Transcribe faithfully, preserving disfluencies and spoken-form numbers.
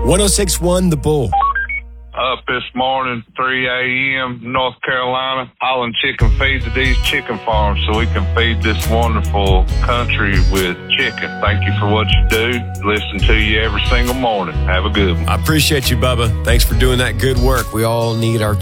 one oh six point one The Bull. Up this morning, three a.m., North Carolina, hauling chicken feed to these chicken farms so we can feed this wonderful country with chicken. Thank you for what you do. Listen to you every single morning. Have a good one. I appreciate you, Bubba. Thanks for doing that good work. We all need our